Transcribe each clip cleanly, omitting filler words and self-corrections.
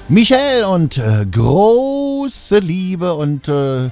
Michael und große Liebe und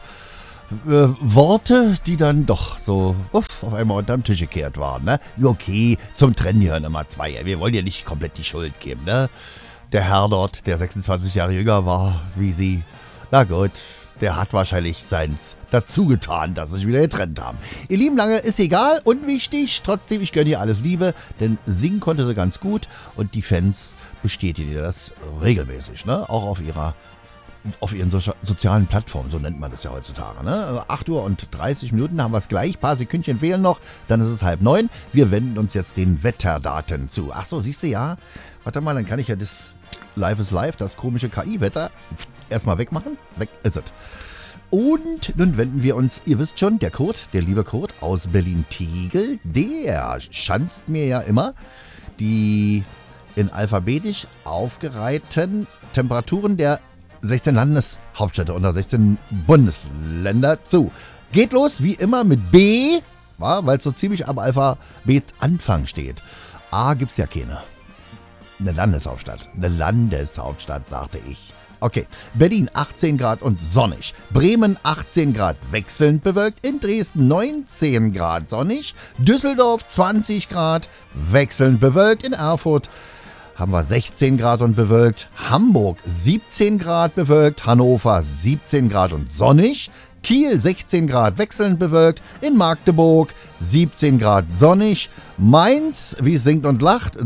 Worte, die dann doch so auf einmal unterm Tisch gekehrt waren. Ne? Okay, zum Trennen hören immer zwei. Wir wollen ja nicht komplett die Schuld geben. Ne? Der Herr dort, der 26 Jahre jünger war wie sie, na gut, der hat wahrscheinlich seins dazu getan, dass sie sich wieder getrennt haben. Ihr Lieben, lange ist egal, unwichtig. Trotzdem, ich gönne ihr alles Liebe, denn singen konnte sie ganz gut und die Fans bestätigen ihr das regelmäßig, ne? Auch auf ihren sozialen Plattformen, so nennt man das ja heutzutage. Ne? 8 Uhr und 30 Minuten haben wir es gleich, ein paar Sekündchen fehlen noch, dann ist es 8:30. Wir wenden uns jetzt den Wetterdaten zu. Ach so, siehst du, ja? Warte mal, dann kann ich ja das Live is Live, das komische KI-Wetter, erstmal wegmachen. Weg ist es. Und nun wenden wir uns, ihr wisst schon, der liebe Kurt aus Berlin-Tegel, der schanzt mir ja immer die in alphabetisch aufgereihten Temperaturen der 16 Landeshauptstädte unter 16 Bundesländer zu. Geht los, wie immer, mit B, weil es so ziemlich am Alphabet-Anfang steht. A gibt's ja keine. Eine Landeshauptstadt, sagte ich. Okay, Berlin 18 Grad und sonnig. Bremen 18 Grad wechselnd bewölkt. In Dresden 19 Grad sonnig. Düsseldorf 20 Grad wechselnd bewölkt. In Erfurt haben wir 16 Grad und bewölkt. Hamburg 17 Grad bewölkt. Hannover 17 Grad und sonnig. Kiel 16 Grad wechselnd bewölkt. In Magdeburg 17 Grad sonnig. Mainz, wie es singt und lacht,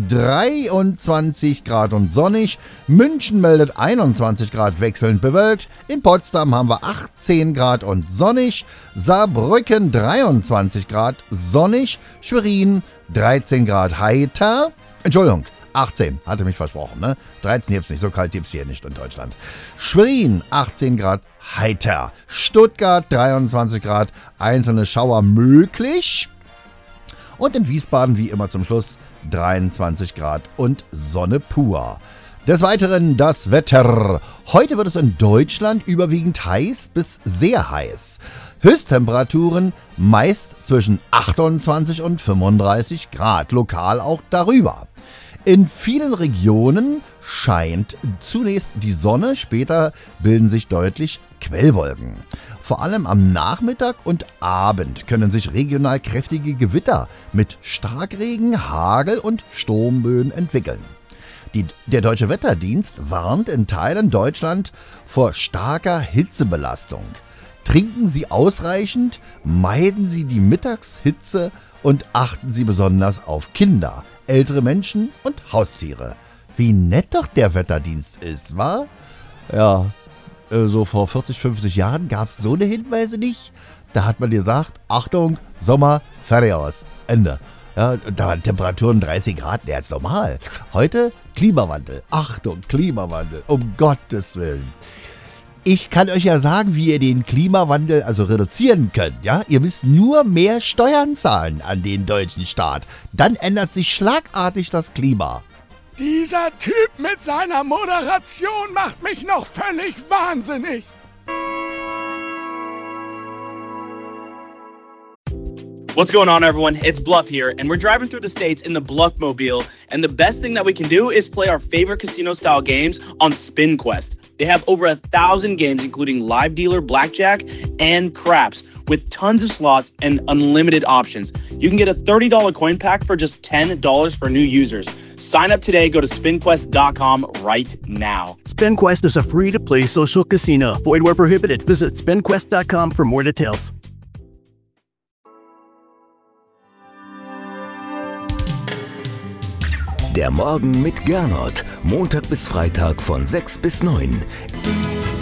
23 Grad und sonnig. München meldet 21 Grad wechselnd bewölkt. In Potsdam haben wir 18 Grad und sonnig. Saarbrücken 23 Grad sonnig. Schwerin 13 Grad heiter. Entschuldigung. 18, hatte mich versprochen, ne? 13 gibt's nicht, so kalt gibt's hier nicht in Deutschland. Schwerin, 18 Grad heiter. Stuttgart, 23 Grad, einzelne Schauer möglich. Und in Wiesbaden, wie immer zum Schluss, 23 Grad und Sonne pur. Des Weiteren das Wetter. Heute wird es in Deutschland überwiegend heiß bis sehr heiß. Höchsttemperaturen meist zwischen 28 und 35 Grad, lokal auch darüber. In vielen Regionen scheint zunächst die Sonne, später bilden sich deutlich Quellwolken. Vor allem am Nachmittag und Abend können sich regional kräftige Gewitter mit Starkregen, Hagel und Sturmböen entwickeln. Der Deutsche Wetterdienst warnt in Teilen Deutschland vor starker Hitzebelastung. Trinken Sie ausreichend, meiden Sie die Mittagshitze und achten Sie besonders auf Kinder, ältere Menschen und Haustiere. Wie nett doch der Wetterdienst ist, wa? Ja, so vor 40, 50 Jahren gab es so eine Hinweise nicht. Da hat man gesagt, Achtung, Sommer, fertig aus, Ende. Ja, da waren Temperaturen 30 Grad, der ist normal. Heute Klimawandel. Achtung, Klimawandel, um Gottes Willen. Ich kann euch ja sagen, wie ihr den Klimawandel also reduzieren könnt. Ja? Ihr müsst nur mehr Steuern zahlen an den deutschen Staat. Dann ändert sich schlagartig das Klima. Dieser Typ mit seiner Moderation macht mich noch völlig wahnsinnig. What's going on, everyone? It's Bluff here, and we're driving through the states in the Bluffmobile, and the best thing that we can do is play our favorite casino-style games on SpinQuest. They have over 1,000 games, including live dealer, blackjack, and craps, with tons of slots and unlimited options. You can get a $30 coin pack for just $10 for new users. Sign up today. Go to SpinQuest.com right now. SpinQuest is a free-to-play social casino. Void where prohibited. Visit SpinQuest.com for more details. Der Morgen mit Gernot. Montag bis Freitag von 6 bis 9.